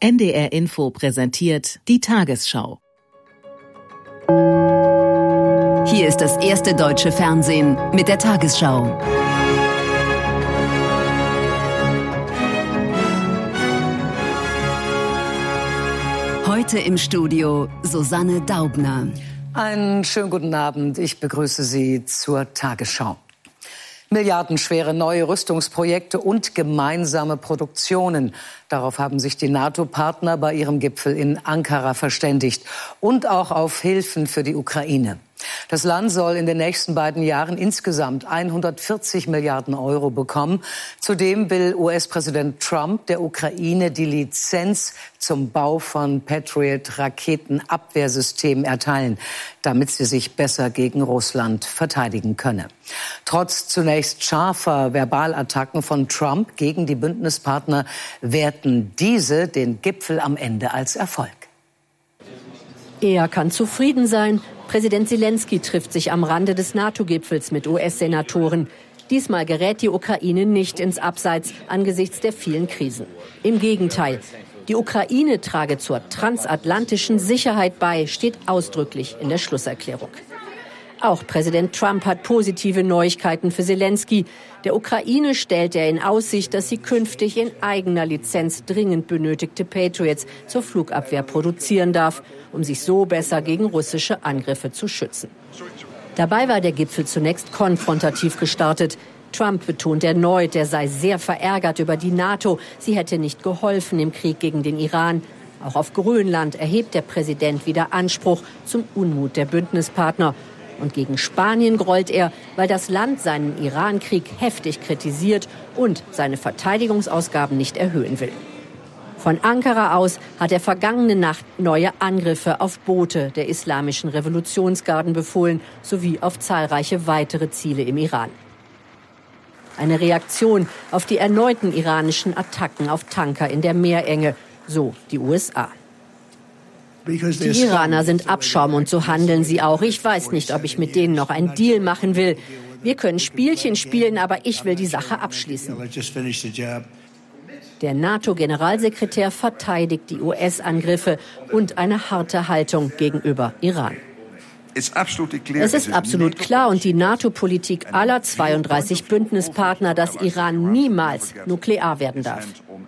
NDR Info präsentiert die Tagesschau. Hier ist das erste deutsche Fernsehen mit der Tagesschau. Heute im Studio Susanne Daubner. Einen schönen guten Abend. Ich begrüße Sie zur Tagesschau. Milliardenschwere neue Rüstungsprojekte und gemeinsame Produktionen. Darauf haben sich die NATO-Partner bei ihrem Gipfel in Ankara verständigt. Und auch auf Hilfen für die Ukraine. Das Land soll in den nächsten beiden Jahren insgesamt 140 Milliarden Euro bekommen. Zudem will US-Präsident Trump der Ukraine die Lizenz zum Bau von Patriot-Raketenabwehrsystemen erteilen, damit sie sich besser gegen Russland verteidigen könne. Trotz zunächst scharfer Verbalattacken von Trump gegen die Bündnispartner werten diese den Gipfel am Ende als Erfolg. Er kann zufrieden sein. Präsident Zelensky trifft sich am Rande des NATO-Gipfels mit US-Senatoren. Diesmal gerät die Ukraine nicht ins Abseits angesichts der vielen Krisen. Im Gegenteil, die Ukraine trage zur transatlantischen Sicherheit bei, steht ausdrücklich in der Schlusserklärung. Auch Präsident Trump hat positive Neuigkeiten für Zelensky. Der Ukraine stellt er in Aussicht, dass sie künftig in eigener Lizenz dringend benötigte Patriots zur Flugabwehr produzieren darf, um sich so besser gegen russische Angriffe zu schützen. Dabei war der Gipfel zunächst konfrontativ gestartet. Trump betont erneut, er sei sehr verärgert über die NATO. Sie hätte nicht geholfen im Krieg gegen den Iran. Auch auf Grönland erhebt der Präsident wieder Anspruch zum Unmut der Bündnispartner. Und gegen Spanien grollt er, weil das Land seinen Iran-Krieg heftig kritisiert und seine Verteidigungsausgaben nicht erhöhen will. Von Ankara aus hat er vergangene Nacht neue Angriffe auf Boote der Islamischen Revolutionsgarden befohlen, sowie auf zahlreiche weitere Ziele im Iran. Eine Reaktion auf die erneuten iranischen Attacken auf Tanker in der Meerenge, so die USA. Die Iraner sind Abschaum und so handeln sie auch. Ich weiß nicht, ob ich mit denen noch einen Deal machen will. Wir können Spielchen spielen, aber ich will die Sache abschließen. Der NATO-Generalsekretär verteidigt die US-Angriffe und eine harte Haltung gegenüber Iran. Es ist absolut klar und die NATO-Politik aller 32 Bündnispartner, dass Iran niemals nuklear werden darf.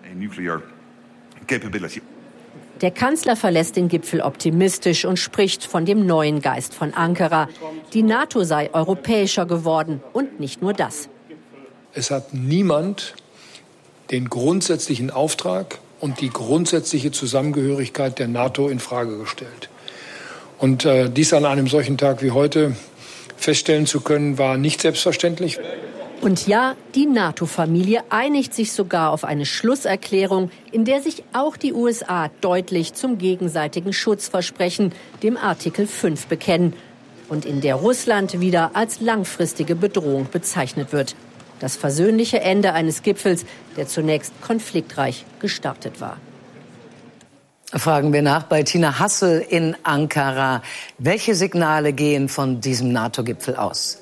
Der Kanzler verlässt den Gipfel optimistisch und spricht von dem neuen Geist von Ankara. Die NATO sei europäischer geworden und nicht nur das. Es hat niemand den grundsätzlichen Auftrag und die grundsätzliche Zusammengehörigkeit der NATO in Frage gestellt. Und dies an einem solchen Tag wie heute feststellen zu können, war nicht selbstverständlich. Und ja, die NATO-Familie einigt sich sogar auf eine Schlusserklärung, in der sich auch die USA deutlich zum gegenseitigen Schutzversprechen, dem Artikel 5, bekennen. Und in der Russland wieder als langfristige Bedrohung bezeichnet wird. Das versöhnliche Ende eines Gipfels, der zunächst konfliktreich gestartet war. Fragen wir nach bei Tina Hassel in Ankara. Welche Signale gehen von diesem NATO-Gipfel aus?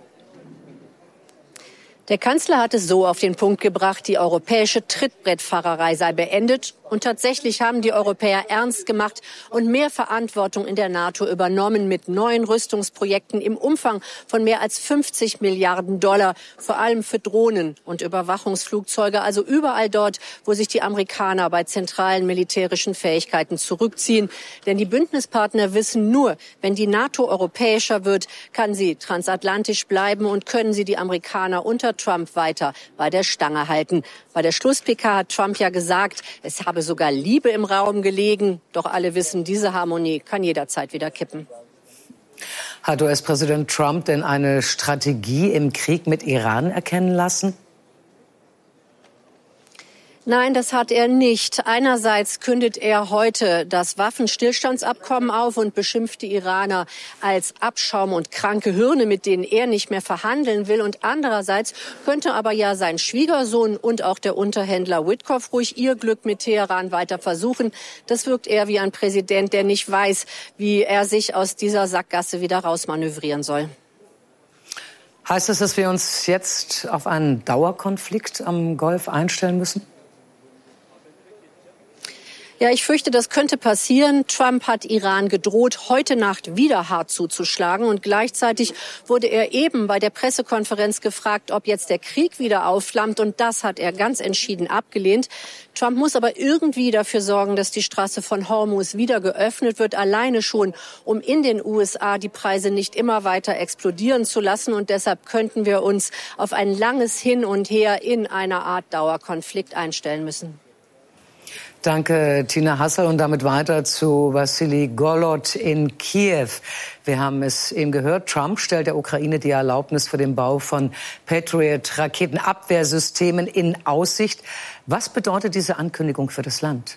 Der Kanzler hat es so auf den Punkt gebracht, die europäische Trittbrettfahrerei sei beendet. Und tatsächlich haben die Europäer ernst gemacht und mehr Verantwortung in der NATO übernommen mit neuen Rüstungsprojekten im Umfang von mehr als 50 Milliarden $, vor allem für Drohnen und Überwachungsflugzeuge, also überall dort, wo sich die Amerikaner bei zentralen militärischen Fähigkeiten zurückziehen. Denn die Bündnispartner wissen nur, wenn die NATO europäischer wird, kann sie transatlantisch bleiben und können sie die Amerikaner unter Trump weiter bei der Stange halten. Bei der Schluss-PK hat Trump ja gesagt, es habe sogar Liebe im Raum gelegen. Doch alle wissen, diese Harmonie kann jederzeit wieder kippen. Hat US-Präsident Trump denn eine Strategie im Krieg mit Iran erkennen lassen? Nein, das hat er nicht. Einerseits kündet er heute das Waffenstillstandsabkommen auf und beschimpft die Iraner als Abschaum und kranke Hirne, mit denen er nicht mehr verhandeln will. Und andererseits könnte aber ja sein Schwiegersohn und auch der Unterhändler Witkoff ruhig ihr Glück mit Teheran weiter versuchen. Das wirkt eher wie ein Präsident, der nicht weiß, wie er sich aus dieser Sackgasse wieder rausmanövrieren soll. Heißt das, dass wir uns jetzt auf einen Dauerkonflikt am Golf einstellen müssen? Ja, ich fürchte, das könnte passieren. Trump hat Iran gedroht, heute Nacht wieder hart zuzuschlagen. Und gleichzeitig wurde er eben bei der Pressekonferenz gefragt, ob jetzt der Krieg wieder aufflammt. Und das hat er ganz entschieden abgelehnt. Trump muss aber irgendwie dafür sorgen, dass die Straße von Hormuz wieder geöffnet wird. Alleine schon, um in den USA die Preise nicht immer weiter explodieren zu lassen. Und deshalb könnten wir uns auf ein langes Hin und Her in einer Art Dauerkonflikt einstellen müssen. Danke, Tina Hassel. Und damit weiter zu Wassili Golod in Kiew. Wir haben es eben gehört, Trump stellt der Ukraine die Erlaubnis für den Bau von Patriot-Raketenabwehrsystemen in Aussicht. Was bedeutet diese Ankündigung für das Land?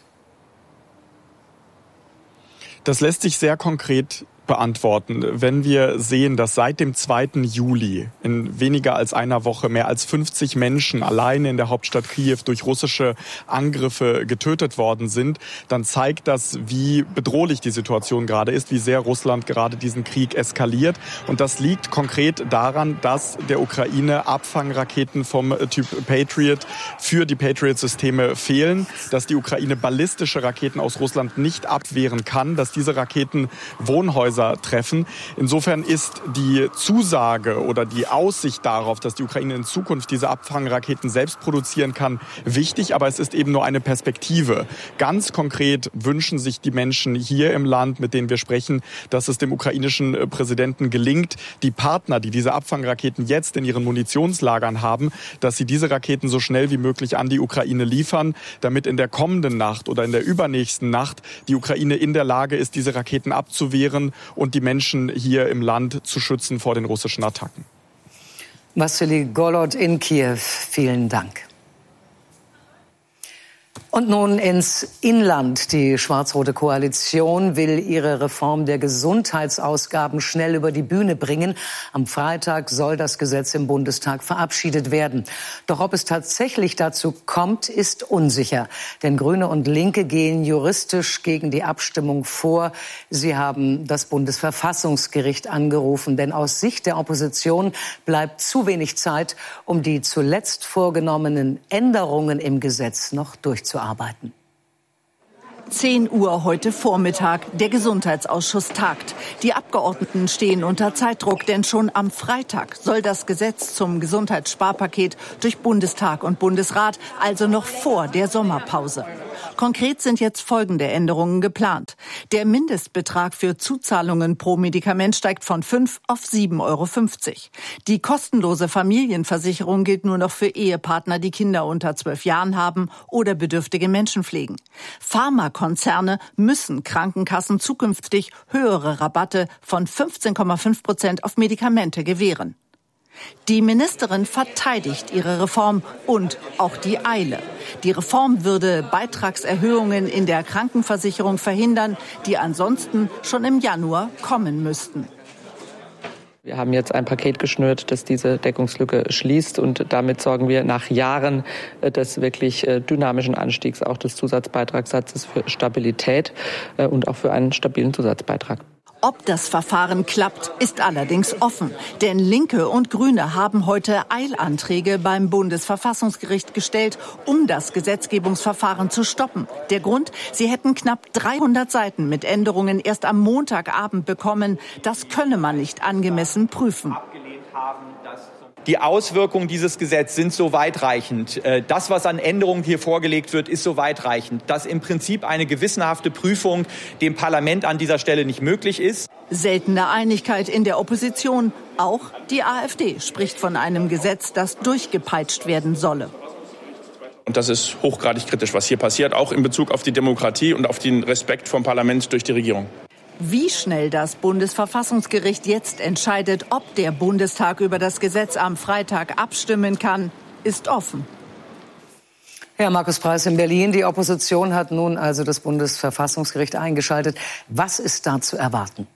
Das lässt sich sehr konkret beantworten, wenn wir sehen, dass seit dem 2. Juli in weniger als einer Woche mehr als 50 Menschen alleine in der Hauptstadt Kiew durch russische Angriffe getötet worden sind, dann zeigt das, wie bedrohlich die Situation gerade ist, wie sehr Russland gerade diesen Krieg eskaliert. Und das liegt konkret daran, dass der Ukraine Abfangraketen vom Typ Patriot für die Patriot-Systeme fehlen, dass die Ukraine ballistische Raketen aus Russland nicht abwehren kann, dass diese Raketen Wohnhäuser treffen. Insofern ist die Zusage oder die Aussicht darauf, dass die Ukraine in Zukunft diese Abfangraketen selbst produzieren kann, wichtig, aber es ist eben nur eine Perspektive. Ganz konkret wünschen sich die Menschen hier im Land, mit denen wir sprechen, dass es dem ukrainischen Präsidenten gelingt, die Partner, die diese Abfangraketen jetzt in ihren Munitionslagern haben, dass sie diese Raketen so schnell wie möglich an die Ukraine liefern, damit in der kommenden Nacht oder in der übernächsten Nacht die Ukraine in der Lage ist, diese Raketen abzuwehren und die Menschen hier im Land zu schützen vor den russischen Attacken. Wassili Golod in Kiew, vielen Dank. Und nun ins Inland. Die schwarz-rote Koalition will ihre Reform der Gesundheitsausgaben schnell über die Bühne bringen. Am Freitag soll das Gesetz im Bundestag verabschiedet werden. Doch ob es tatsächlich dazu kommt, ist unsicher. Denn Grüne und Linke gehen juristisch gegen die Abstimmung vor. Sie haben das Bundesverfassungsgericht angerufen. Denn aus Sicht der Opposition bleibt zu wenig Zeit, um die zuletzt vorgenommenen Änderungen im Gesetz noch durchzuarbeiten. 10 Uhr heute Vormittag. Der Gesundheitsausschuss tagt. Die Abgeordneten stehen unter Zeitdruck, denn schon am Freitag soll das Gesetz zum Gesundheitssparpaket durch Bundestag und Bundesrat, also noch vor der Sommerpause. Konkret sind jetzt folgende Änderungen geplant. Der Mindestbetrag für Zuzahlungen pro Medikament steigt von 5 auf 7,50 €. Die kostenlose Familienversicherung gilt nur noch für Ehepartner, die Kinder unter 12 Jahren haben oder bedürftige Menschen pflegen. Pharmakonzerne müssen Krankenkassen zukünftig höhere Rabatte von 15,5% auf Medikamente gewähren. Die Ministerin verteidigt ihre Reform und auch die Eile. Die Reform würde Beitragserhöhungen in der Krankenversicherung verhindern, die ansonsten schon im Januar kommen müssten. Wir haben jetzt ein Paket geschnürt, das diese Deckungslücke schließt, und damit sorgen wir nach Jahren des wirklich dynamischen Anstiegs auch des Zusatzbeitragssatzes für Stabilität und auch für einen stabilen Zusatzbeitrag. Ob das Verfahren klappt, ist allerdings offen. Denn Linke und Grüne haben heute Eilanträge beim Bundesverfassungsgericht gestellt, um das Gesetzgebungsverfahren zu stoppen. Der Grund? Sie hätten knapp 300 Seiten mit Änderungen erst am Montagabend bekommen. Das könne man nicht angemessen prüfen. Die Auswirkungen dieses Gesetzes sind so weitreichend. Das, was an Änderungen hier vorgelegt wird, ist so weitreichend, dass im Prinzip eine gewissenhafte Prüfung dem Parlament an dieser Stelle nicht möglich ist. Seltene Einigkeit in der Opposition. Auch die AfD spricht von einem Gesetz, das durchgepeitscht werden solle. Und das ist hochgradig kritisch, was hier passiert, auch in Bezug auf die Demokratie und auf den Respekt vom Parlament durch die Regierung. Wie schnell das Bundesverfassungsgericht jetzt entscheidet, ob der Bundestag über das Gesetz am Freitag abstimmen kann, ist offen. Herr Markus Preiß in Berlin. Die Opposition hat nun also das Bundesverfassungsgericht eingeschaltet. Was ist da zu erwarten?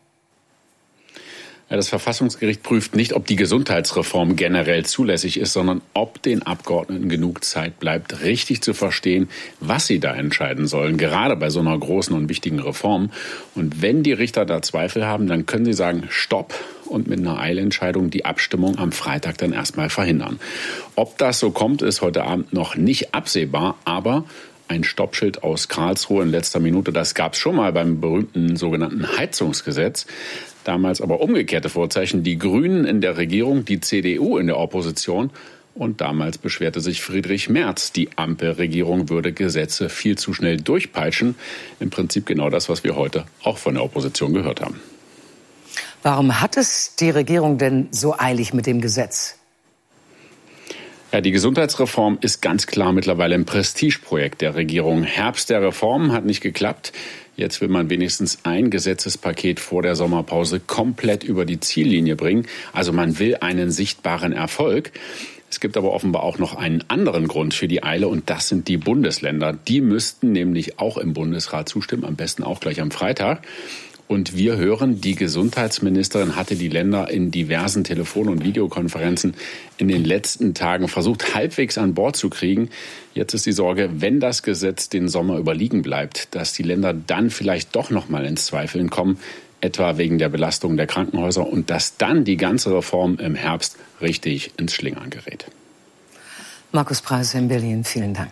Ja, das Verfassungsgericht prüft nicht, ob die Gesundheitsreform generell zulässig ist, sondern ob den Abgeordneten genug Zeit bleibt, richtig zu verstehen, was sie da entscheiden sollen, gerade bei so einer großen und wichtigen Reform. Und wenn die Richter da Zweifel haben, dann können sie sagen, stopp, und mit einer Eilentscheidung die Abstimmung am Freitag dann erstmal verhindern. Ob das so kommt, ist heute Abend noch nicht absehbar, aber ein Stoppschild aus Karlsruhe in letzter Minute. Das gab es schon mal beim berühmten sogenannten Heizungsgesetz. Damals aber umgekehrte Vorzeichen. Die Grünen in der Regierung, die CDU in der Opposition. Und damals beschwerte sich Friedrich Merz, die Ampelregierung würde Gesetze viel zu schnell durchpeitschen. Im Prinzip genau das, was wir heute auch von der Opposition gehört haben. Warum hat es die Regierung denn so eilig mit dem Gesetz? Ja, die Gesundheitsreform ist ganz klar mittlerweile ein Prestigeprojekt der Regierung. Herbst der Reform hat nicht geklappt. Jetzt will man wenigstens ein Gesetzespaket vor der Sommerpause komplett über die Ziellinie bringen. Also man will einen sichtbaren Erfolg. Es gibt aber offenbar auch noch einen anderen Grund für die Eile und das sind die Bundesländer. Die müssten nämlich auch im Bundesrat zustimmen, am besten auch gleich am Freitag. Und wir hören, die Gesundheitsministerin hatte die Länder in diversen Telefon- und Videokonferenzen in den letzten Tagen versucht, halbwegs an Bord zu kriegen. Jetzt ist die Sorge, wenn das Gesetz den Sommer überliegen bleibt, dass die Länder dann vielleicht doch noch mal ins Zweifeln kommen, etwa wegen der Belastung der Krankenhäuser und dass dann die ganze Reform im Herbst richtig ins Schlingern gerät. Markus Preis in Berlin, vielen Dank.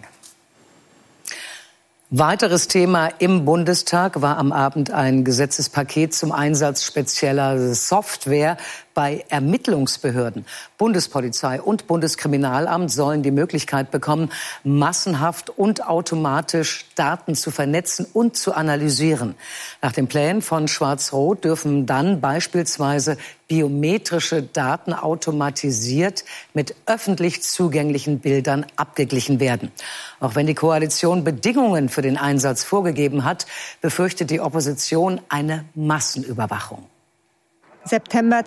Weiteres Thema im Bundestag war am Abend ein Gesetzespaket zum Einsatz spezieller Software bei Ermittlungsbehörden. Bundespolizei und Bundeskriminalamt sollen die Möglichkeit bekommen, massenhaft und automatisch Daten zu vernetzen und zu analysieren. Nach den Plänen von Schwarz-Rot dürfen dann beispielsweise biometrische Daten automatisiert mit öffentlich zugänglichen Bildern abgeglichen werden. Auch wenn die Koalition Bedingungen für den Einsatz vorgegeben hat, befürchtet die Opposition eine Massenüberwachung. September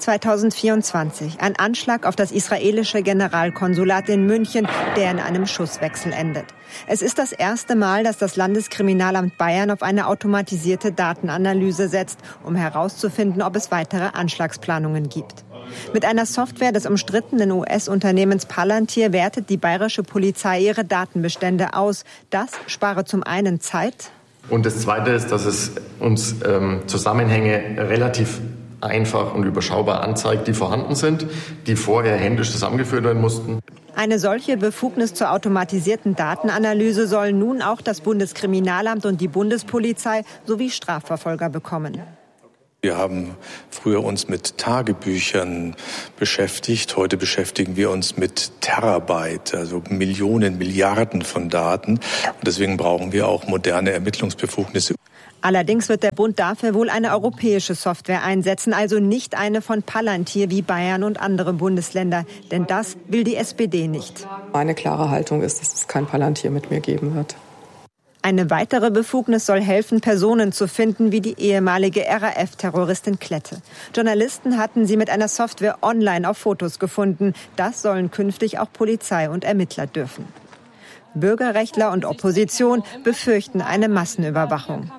2024. Ein Anschlag auf das israelische Generalkonsulat in München, der in einem Schusswechsel endet. Es ist das erste Mal, dass das Landeskriminalamt Bayern auf eine automatisierte Datenanalyse setzt, um herauszufinden, ob es weitere Anschlagsplanungen gibt. Mit einer Software des umstrittenen US-Unternehmens Palantir wertet die bayerische Polizei ihre Datenbestände aus. Das spare zum einen Zeit. Und das Zweite ist, dass es uns Zusammenhänge relativ einfach und überschaubar anzeigt, die vorhanden sind, die vorher händisch zusammengeführt werden mussten. Eine solche Befugnis zur automatisierten Datenanalyse sollen nun auch das Bundeskriminalamt und die Bundespolizei sowie Strafverfolger bekommen. Wir haben früher uns mit Tagebüchern beschäftigt. Heute beschäftigen wir uns mit Terabyte, also Millionen, Milliarden von Daten. Und deswegen brauchen wir auch moderne Ermittlungsbefugnisse. Allerdings wird der Bund dafür wohl eine europäische Software einsetzen, also nicht eine von Palantir wie Bayern und andere Bundesländer. Denn das will die SPD nicht. Meine klare Haltung ist, dass es kein Palantir mit mir geben wird. Eine weitere Befugnis soll helfen, Personen zu finden, wie die ehemalige RAF-Terroristin Klette. Journalisten hatten sie mit einer Software online auf Fotos gefunden. Das sollen künftig auch Polizei und Ermittler dürfen. Bürgerrechtler und Opposition befürchten eine Massenüberwachung.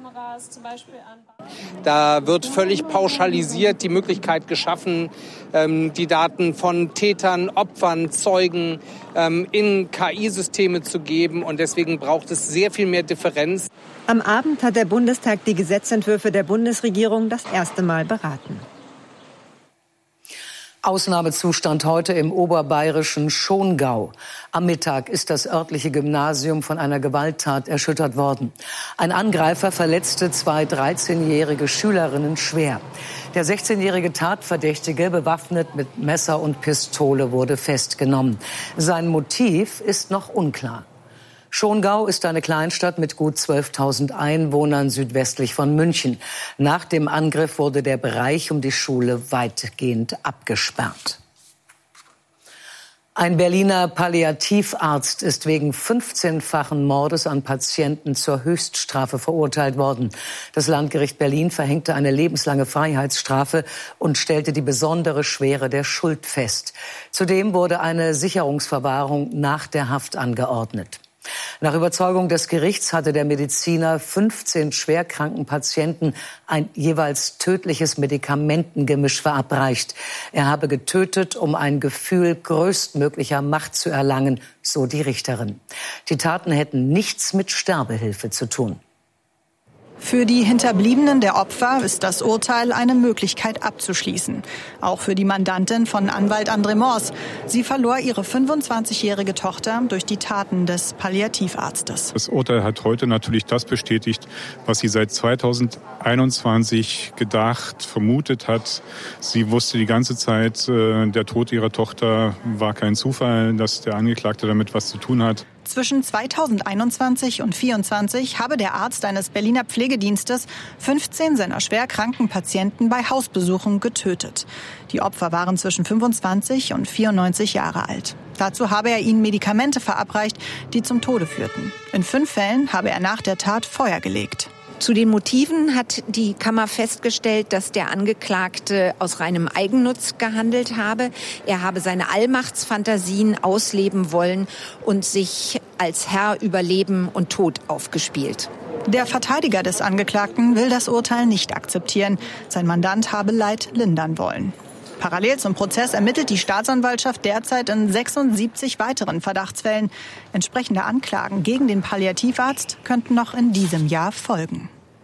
Da wird völlig pauschalisiert die Möglichkeit geschaffen, die Daten von Tätern, Opfern, Zeugen in KI-Systeme zu geben. Und deswegen braucht es sehr viel mehr Differenz. Am Abend hat der Bundestag die Gesetzentwürfe der Bundesregierung das erste Mal beraten. Ausnahmezustand heute im oberbayerischen Schongau. Am Mittag ist das örtliche Gymnasium von einer Gewalttat erschüttert worden. Ein Angreifer verletzte 2 13-jährige Schülerinnen schwer. Der 16-jährige Tatverdächtige, bewaffnet mit Messer und Pistole, wurde festgenommen. Sein Motiv ist noch unklar. Schongau ist eine Kleinstadt mit gut 12.000 Einwohnern südwestlich von München. Nach dem Angriff wurde der Bereich um die Schule weitgehend abgesperrt. Ein Berliner Palliativarzt ist wegen 15-fachen Mordes an Patienten zur Höchststrafe verurteilt worden. Das Landgericht Berlin verhängte eine lebenslange Freiheitsstrafe und stellte die besondere Schwere der Schuld fest. Zudem wurde eine Sicherungsverwahrung nach der Haft angeordnet. Nach Überzeugung des Gerichts hatte der Mediziner 15 schwerkranken Patienten ein jeweils tödliches Medikamentengemisch verabreicht. Er habe getötet, um ein Gefühl größtmöglicher Macht zu erlangen, so die Richterin. Die Taten hätten nichts mit Sterbehilfe zu tun. Für die Hinterbliebenen der Opfer ist das Urteil eine Möglichkeit abzuschließen. Auch für die Mandantin von Anwalt André Mors. Sie verlor ihre 25-jährige Tochter durch die Taten des Palliativarztes. Das Urteil hat heute natürlich das bestätigt, was sie seit 2021 gedacht, vermutet hat. Sie wusste die ganze Zeit, der Tod ihrer Tochter war kein Zufall, dass der Angeklagte damit was zu tun hat. Zwischen 2021 und 2024 habe der Arzt eines Berliner Pflegedienstes 15 seiner schwer kranken Patienten bei Hausbesuchen getötet. Die Opfer waren zwischen 25 und 94 Jahre alt. Dazu habe er ihnen Medikamente verabreicht, die zum Tode führten. In 5 Fällen habe er nach der Tat Feuer gelegt. Zu den Motiven hat die Kammer festgestellt, dass der Angeklagte aus reinem Eigennutz gehandelt habe. Er habe seine Allmachtsfantasien ausleben wollen und sich als Herr über Leben und Tod aufgespielt. Der Verteidiger des Angeklagten will das Urteil nicht akzeptieren. Sein Mandant habe Leid lindern wollen. Parallel zum Prozess ermittelt die Staatsanwaltschaft derzeit in 76 weiteren Verdachtsfällen. Entsprechende Anklagen gegen den Palliativarzt könnten noch in diesem Jahr folgen.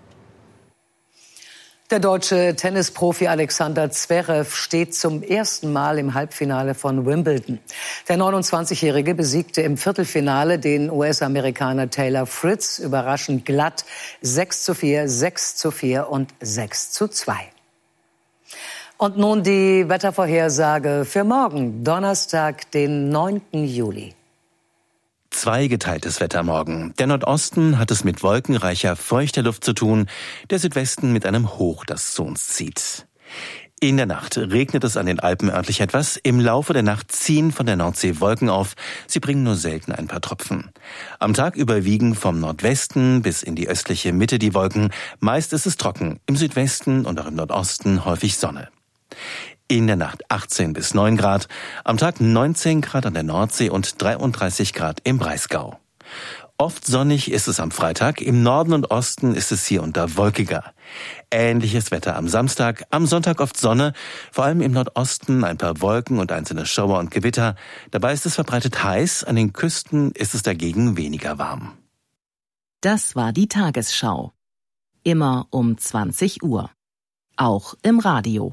Der deutsche Tennisprofi Alexander Zverev steht zum ersten Mal im Halbfinale von Wimbledon. Der 29-Jährige besiegte im Viertelfinale den US-Amerikaner Taylor Fritz überraschend glatt 6:4, 6:4 und 6:2. Und nun die Wettervorhersage für morgen, Donnerstag, den 9. Juli. Zweigeteiltes Wetter morgen. Der Nordosten hat es mit wolkenreicher, feuchter Luft zu tun, der Südwesten mit einem Hoch, das zu uns zieht. In der Nacht regnet es an den Alpen örtlich etwas. Im Laufe der Nacht ziehen von der Nordsee Wolken auf. Sie bringen nur selten ein paar Tropfen. Am Tag überwiegen vom Nordwesten bis in die östliche Mitte die Wolken. Meist ist es trocken. Im Südwesten und auch im Nordosten häufig Sonne. In der Nacht 18 bis 9 Grad, am Tag 19 Grad an der Nordsee und 33 Grad im Breisgau. Oft sonnig ist es am Freitag, im Norden und Osten ist es hier und da wolkiger. Ähnliches Wetter am Samstag, am Sonntag oft Sonne, vor allem im Nordosten ein paar Wolken und einzelne Schauer und Gewitter. Dabei ist es verbreitet heiß, an den Küsten ist es dagegen weniger warm. Das war die Tagesschau. Immer um 20 Uhr. Auch im Radio.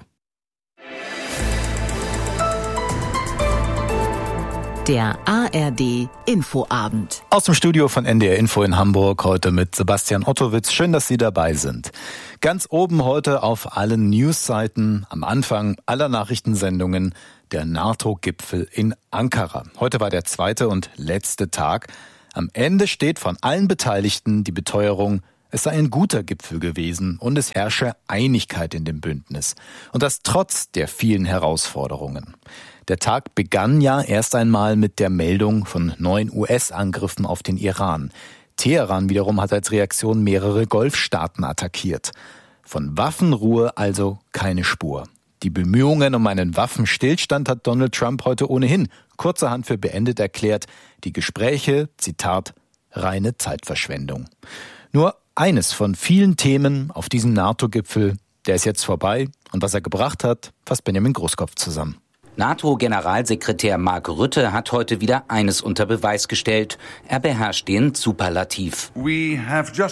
Der ARD Infoabend. Aus dem Studio von NDR Info in Hamburg, heute mit Sebastian Ottowitz. Schön, dass Sie dabei sind. Ganz oben heute auf allen Newsseiten, am Anfang aller Nachrichtensendungen, der NATO-Gipfel in Ankara. Heute war der 2. und letzte Tag. Am Ende steht von allen Beteiligten die Beteuerung, es sei ein guter Gipfel gewesen und es herrsche Einigkeit in dem Bündnis. Und das trotz der vielen Herausforderungen. Der Tag begann ja erst einmal mit der Meldung von 9 US-Angriffen auf den Iran. Teheran wiederum hat als Reaktion mehrere Golfstaaten attackiert. Von Waffenruhe also keine Spur. Die Bemühungen um einen Waffenstillstand hat Donald Trump heute ohnehin kurzerhand für beendet erklärt. Die Gespräche, Zitat, reine Zeitverschwendung. Nur eines von vielen Themen auf diesem NATO-Gipfel, der ist jetzt vorbei. Und was er gebracht hat, fasst Benjamin Großkopf zusammen. NATO-Generalsekretär Mark Rutte hat heute wieder eines unter Beweis gestellt. Er beherrscht den Superlativ. Wir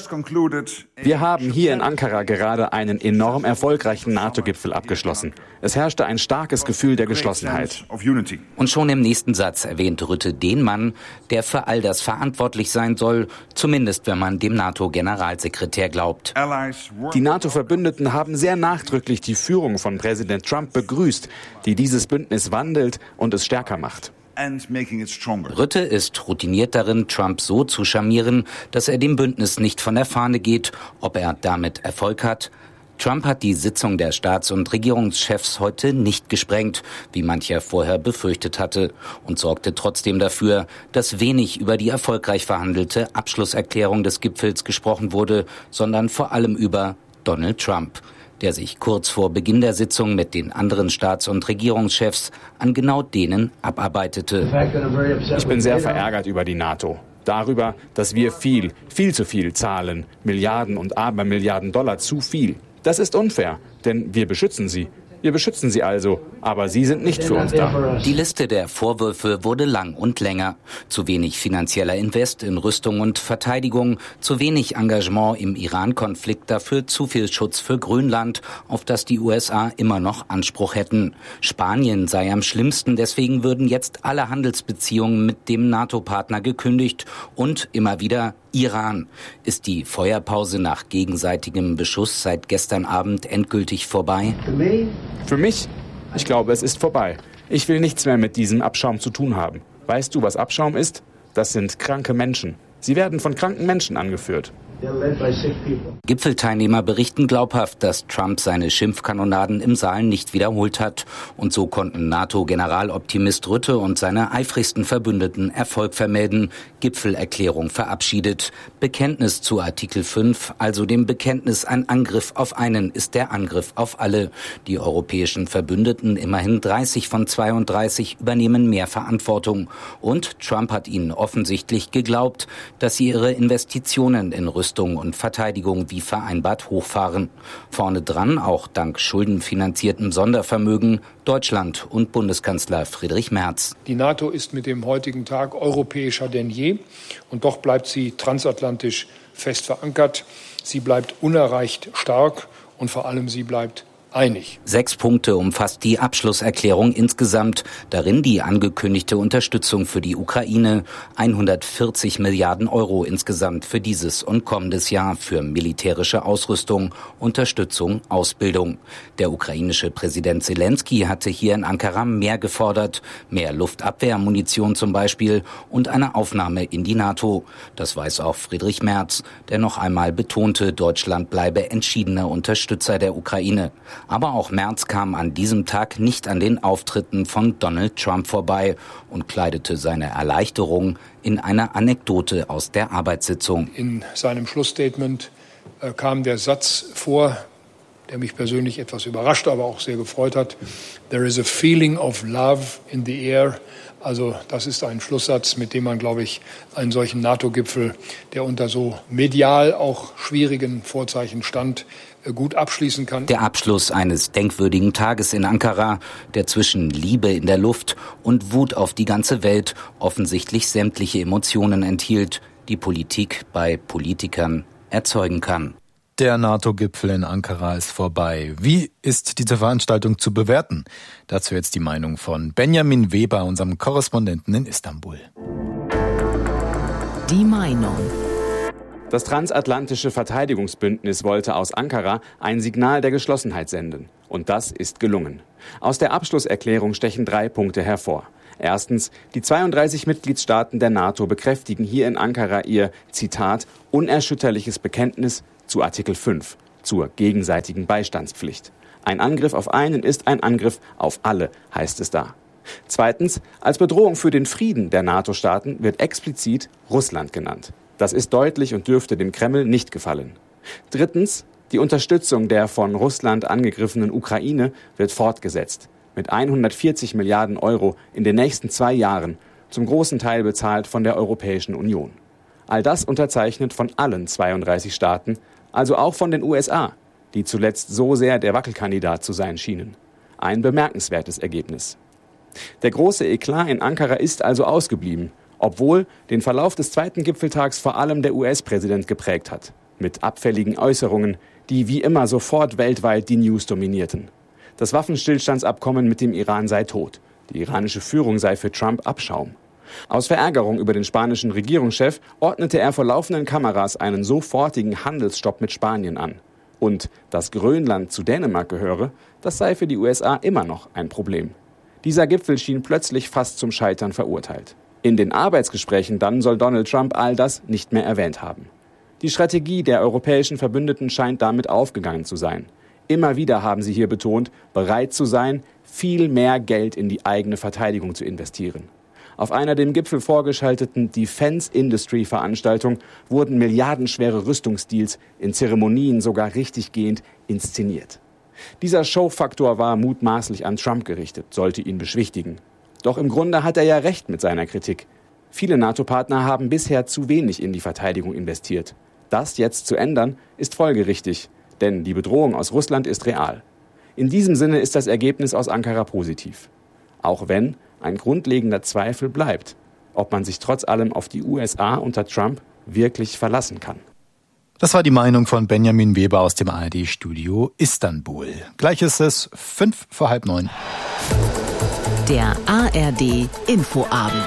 haben hier in Ankara gerade einen enorm erfolgreichen NATO-Gipfel abgeschlossen. Es herrschte ein starkes Gefühl der Geschlossenheit. Und schon im nächsten Satz erwähnt Rutte den Mann, der für all das verantwortlich sein soll, zumindest wenn man dem NATO-Generalsekretär glaubt. Die NATO-Verbündeten haben sehr nachdrücklich die Führung von Präsident Trump begrüßt, die dieses Bündnis wandelt und es stärker macht. Rutte ist routiniert darin, Trump so zu charmieren, dass er dem Bündnis nicht von der Fahne geht, ob er damit Erfolg hat. Trump hat die Sitzung der Staats- und Regierungschefs heute nicht gesprengt, wie mancher vorher befürchtet hatte, und sorgte trotzdem dafür, dass wenig über die erfolgreich verhandelte Abschlusserklärung des Gipfels gesprochen wurde, sondern vor allem über Donald Trump, der sich kurz vor Beginn der Sitzung mit den anderen Staats- und Regierungschefs an genau denen abarbeitete. Ich bin sehr verärgert über die NATO. Darüber, dass wir viel zu viel zahlen. Milliarden und Abermilliarden Dollar zu viel. Das ist unfair, denn wir beschützen sie. Wir beschützen sie also, aber sie sind nicht für uns da. Die Liste der Vorwürfe wurde lang und länger. Zu wenig finanzieller Invest in Rüstung und Verteidigung, zu wenig Engagement im Iran-Konflikt, dafür zu viel Schutz für Grönland, auf das die USA immer noch Anspruch hätten. Spanien sei am schlimmsten, deswegen würden jetzt alle Handelsbeziehungen mit dem NATO-Partner gekündigt und immer wieder Iran. Ist die Feuerpause nach gegenseitigem Beschuss seit gestern Abend endgültig vorbei? Für mich? Ich glaube, es ist vorbei. Ich will nichts mehr mit diesem Abschaum zu tun haben. Weißt du, was Abschaum ist? Das sind kranke Menschen. Sie werden von kranken Menschen angeführt. Gipfelteilnehmer berichten glaubhaft, dass Trump seine Schimpfkanonaden im Saal nicht wiederholt hat. Und so konnten NATO-Generaloptimist Rutte und seine eifrigsten Verbündeten Erfolg vermelden. Gipfelerklärung verabschiedet. Bekenntnis zu Artikel 5, also dem Bekenntnis, ein Angriff auf einen ist der Angriff auf alle. Die europäischen Verbündeten, immerhin 30 von 32, übernehmen mehr Verantwortung. Und Trump hat ihnen offensichtlich geglaubt, dass sie ihre Investitionen in Rüstung und Verteidigung wie vereinbart hochfahren. Vorne dran, auch dank schuldenfinanziertem Sondervermögen, Deutschland und Bundeskanzler Friedrich Merz. Die NATO ist mit dem heutigen Tag europäischer denn je und doch bleibt sie transatlantisch fest verankert. Sie bleibt unerreicht stark und vor allem sie bleibt einig. 6 Punkte umfasst die Abschlusserklärung insgesamt. Darin die angekündigte Unterstützung für die Ukraine. 140 Milliarden Euro insgesamt für dieses und kommendes Jahr für militärische Ausrüstung, Unterstützung, Ausbildung. Der ukrainische Präsident Zelensky hatte hier in Ankara mehr gefordert. Mehr Luftabwehrmunition zum Beispiel und eine Aufnahme in die NATO. Das weiß auch Friedrich Merz, der noch einmal betonte, Deutschland bleibe entschiedener Unterstützer der Ukraine. Aber auch Merz kam an diesem Tag nicht an den Auftritten von Donald Trump vorbei und kleidete seine Erleichterung in eine Anekdote aus der Arbeitssitzung. In seinem Schlussstatement kam der Satz vor, der mich persönlich etwas überrascht, aber auch sehr gefreut hat. There is a feeling of love in the air. Also das ist ein Schlusssatz, mit dem man, glaube ich, einen solchen NATO-Gipfel, der unter so medial auch schwierigen Vorzeichen stand, gut abschließen kann. Der Abschluss eines denkwürdigen Tages in Ankara, der zwischen Liebe in der Luft und Wut auf die ganze Welt offensichtlich sämtliche Emotionen enthielt, die Politik bei Politikern erzeugen kann. Der NATO-Gipfel in Ankara ist vorbei. Wie ist diese Veranstaltung zu bewerten? Dazu jetzt die Meinung von Benjamin Weber, unserem Korrespondenten in Istanbul. Die Meinung. Das transatlantische Verteidigungsbündnis wollte aus Ankara ein Signal der Geschlossenheit senden. Und das ist gelungen. Aus der Abschlusserklärung stechen 3 Punkte hervor. Erstens, die 32 Mitgliedstaaten der NATO bekräftigen hier in Ankara ihr, Zitat, unerschütterliches Bekenntnis zu Artikel 5, zur gegenseitigen Beistandspflicht. Ein Angriff auf einen ist ein Angriff auf alle, heißt es da. Zweitens, als Bedrohung für den Frieden der NATO-Staaten wird explizit Russland genannt. Das ist deutlich und dürfte dem Kreml nicht gefallen. Drittens, die Unterstützung der von Russland angegriffenen Ukraine wird fortgesetzt. Mit 140 Milliarden Euro in den nächsten 2 Jahren, zum großen Teil bezahlt von der Europäischen Union. All das unterzeichnet von allen 32 Staaten, also auch von den USA, die zuletzt so sehr der Wackelkandidat zu sein schienen. Ein bemerkenswertes Ergebnis. Der große Eklat in Ankara ist also ausgeblieben, obwohl den Verlauf des 2. Gipfeltags vor allem der US-Präsident geprägt hat, mit abfälligen Äußerungen, die wie immer sofort weltweit die News dominierten. Das Waffenstillstandsabkommen mit dem Iran sei tot, die iranische Führung sei für Trump Abschaum. Aus Verärgerung über den spanischen Regierungschef ordnete er vor laufenden Kameras einen sofortigen Handelsstopp mit Spanien an. Und dass Grönland zu Dänemark gehöre, das sei für die USA immer noch ein Problem. Dieser Gipfel schien plötzlich fast zum Scheitern verurteilt. In den Arbeitsgesprächen dann soll Donald Trump all das nicht mehr erwähnt haben. Die Strategie der europäischen Verbündeten scheint damit aufgegangen zu sein. Immer wieder haben sie hier betont, bereit zu sein, viel mehr Geld in die eigene Verteidigung zu investieren. Auf einer dem Gipfel vorgeschalteten Defense-Industry-Veranstaltung wurden milliardenschwere Rüstungsdeals in Zeremonien sogar richtiggehend inszeniert. Dieser Showfaktor war mutmaßlich an Trump gerichtet, sollte ihn beschwichtigen. Doch im Grunde hat er ja recht mit seiner Kritik. Viele NATO-Partner haben bisher zu wenig in die Verteidigung investiert. Das jetzt zu ändern, ist folgerichtig, denn die Bedrohung aus Russland ist real. In diesem Sinne ist das Ergebnis aus Ankara positiv. Auch wenn ein grundlegender Zweifel bleibt, ob man sich trotz allem auf die USA unter Trump wirklich verlassen kann. Das war die Meinung von Benjamin Weber aus dem ARD-Studio Istanbul. Gleich ist es 8:55. Der ARD Infoabend.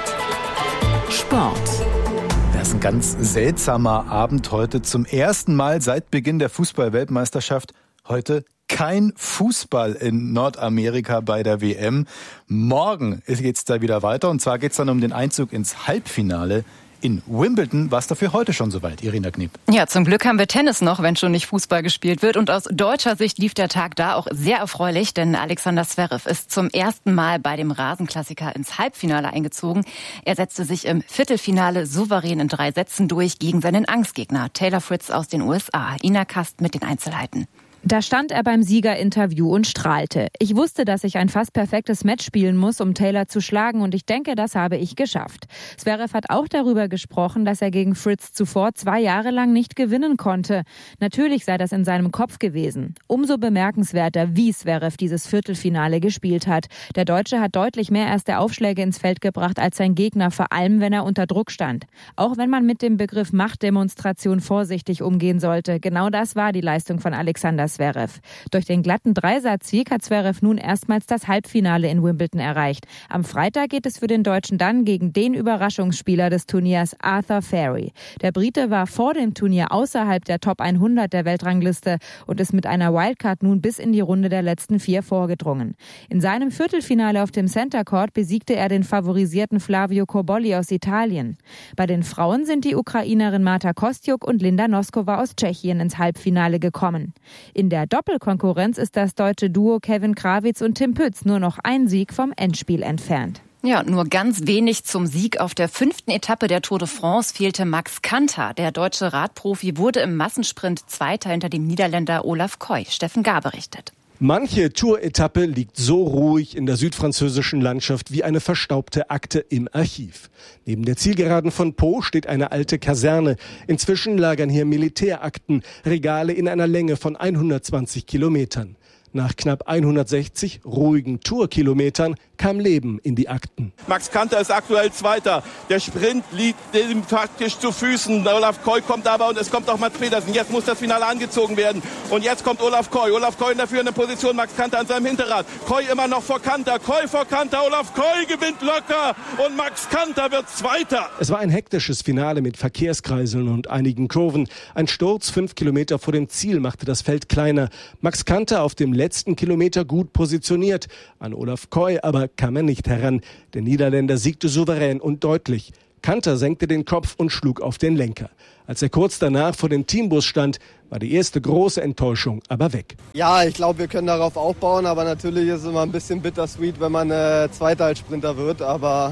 Sport. Das ist ein ganz seltsamer Abend heute. Zum ersten Mal seit Beginn der Fußball-Weltmeisterschaft heute kein Fußball in Nordamerika bei der WM. Morgen geht's da wieder weiter und zwar geht's dann um den Einzug ins Halbfinale in Wimbledon. War es dafür heute schon soweit, Irina Knip? Ja, zum Glück haben wir Tennis noch, wenn schon nicht Fußball gespielt wird. Und aus deutscher Sicht lief der Tag da auch sehr erfreulich, denn Alexander Zverev ist zum ersten Mal bei dem Rasenklassiker ins Halbfinale eingezogen. Er setzte sich im Viertelfinale souverän in 3 Sätzen durch gegen seinen Angstgegner Taylor Fritz aus den USA. Ina Kast mit den Einzelheiten. Da stand er beim Siegerinterview und strahlte. Ich wusste, dass ich ein fast perfektes Match spielen muss, um Taylor zu schlagen und ich denke, das habe ich geschafft. Zverev hat auch darüber gesprochen, dass er gegen Fritz zuvor 2 Jahre lang nicht gewinnen konnte. Natürlich sei das in seinem Kopf gewesen. Umso bemerkenswerter, wie Zverev dieses Viertelfinale gespielt hat. Der Deutsche hat deutlich mehr erste Aufschläge ins Feld gebracht als sein Gegner, vor allem wenn er unter Druck stand. Auch wenn man mit dem Begriff Machtdemonstration vorsichtig umgehen sollte. Genau das war die Leistung von Alexander Zverev. Durch den glatten Dreisatzsieg hat Zverev nun erstmals das Halbfinale in Wimbledon erreicht. Am Freitag geht es für den Deutschen dann gegen den Überraschungsspieler des Turniers, Arthur Fari. Der Brite war vor dem Turnier außerhalb der Top 100 der Weltrangliste und ist mit einer Wildcard nun bis in die Runde der letzten 4 vorgedrungen. In seinem Viertelfinale auf dem Center Court besiegte er den favorisierten Flavio Cobolli aus Italien. Bei den Frauen sind die Ukrainerin Marta Kostyuk und Linda Noskova aus Tschechien ins Halbfinale gekommen. In der Doppelkonkurrenz ist das deutsche Duo Kevin Krawitz und Tim Pütz nur noch ein Sieg vom Endspiel entfernt. Ja, nur ganz wenig zum Sieg. Auf der 5. Etappe der Tour de France fehlte Max Kanter. Der deutsche Radprofi wurde im Massensprint Zweiter hinter dem Niederländer Olaf Koy. Steffen Gar berichtet. Manche Tour-Etappe liegt so ruhig in der südfranzösischen Landschaft wie eine verstaubte Akte im Archiv. Neben der Zielgeraden von Pau steht eine alte Kaserne. Inzwischen lagern hier Militärakten, Regale in einer Länge von 120 Kilometern. Nach knapp 160 ruhigen Tourkilometern kam Leben in die Akten. Max Kanter ist aktuell Zweiter. Der Sprint liegt ihm faktisch zu Füßen. Olaf Koy kommt aber und es kommt auch Mats Pedersen. Jetzt muss das Finale angezogen werden. Und jetzt kommt Olaf Koy. Olaf Koy in der führenden Position, Max Kanter an seinem Hinterrad. Koy immer noch vor Kanter. Koy vor Kanter. Olaf Koy gewinnt locker und Max Kanter wird Zweiter. Es war ein hektisches Finale mit Verkehrskreiseln und einigen Kurven. Ein Sturz 5 Kilometer vor dem Ziel machte das Feld kleiner. Max Kanter auf dem letzten Kilometer gut positioniert. An Olaf Koy aber kam er nicht heran. Der Niederländer siegte souverän und deutlich. Kanter senkte den Kopf und schlug auf den Lenker. Als er kurz danach vor dem Teambus stand, war die erste große Enttäuschung aber weg. Ja, ich glaube, wir können darauf aufbauen, aber natürlich ist es immer ein bisschen bittersweet, wenn man Zweiter als Sprinter wird. Aber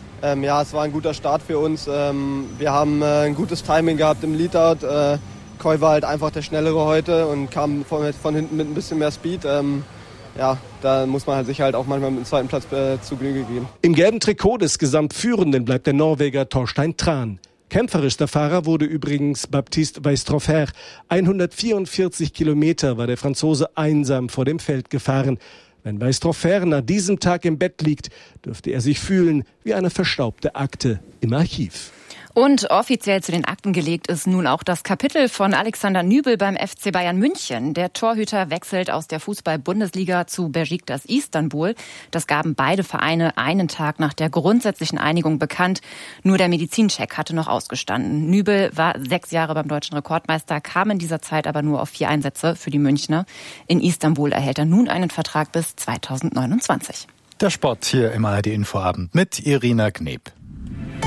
ja, es war ein guter Start für uns. Wir haben ein gutes Timing gehabt im Leadout. Koy war halt einfach der Schnellere heute und kam von hinten mit ein bisschen mehr Speed. Ja, da muss man sich halt auch manchmal mit dem zweiten Platz zu Genüge geben. Im gelben Trikot des Gesamtführenden bleibt der Norweger Torstein Tran. Kämpferischster Fahrer wurde übrigens Baptiste Weistrofer. 144 Kilometer war der Franzose einsam vor dem Feld gefahren. Wenn Weistrofer nach diesem Tag im Bett liegt, dürfte er sich fühlen wie eine verstaubte Akte im Archiv. Und offiziell zu den Akten gelegt ist nun auch das Kapitel von Alexander Nübel beim FC Bayern München. Der Torhüter wechselt aus der Fußball-Bundesliga zu Beşiktaş Istanbul. Das gaben beide Vereine einen Tag nach der grundsätzlichen Einigung bekannt. Nur der Medizincheck hatte noch ausgestanden. Nübel war 6 Jahre beim deutschen Rekordmeister, kam in dieser Zeit aber nur auf 4 Einsätze für die Münchner. In Istanbul erhält er nun einen Vertrag bis 2029. Der Sport hier im ARD Infoabend mit Irina Knep.